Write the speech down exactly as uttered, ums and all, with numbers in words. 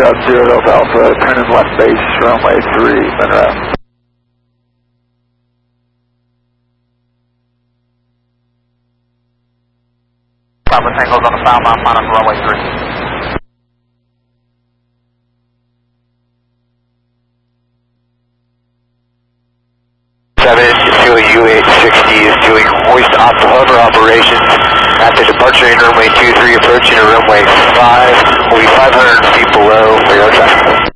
Route zero Delta Alpha, turn in left base, runway three, Monroe. Papa Tango's on the southbound line on runway three. seven, Julie U eight sixty is doing hoist off the hover operations at the departure in runway two three, approaching to runway five, will be five hundred feet below for your traffic.